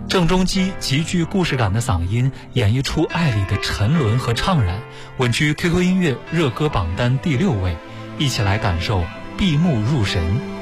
郑中基极具故事感的嗓音演绎出爱里的沉沦和怅然，稳居 QQ 音乐热歌榜单第6位。一起来感受闭目入神。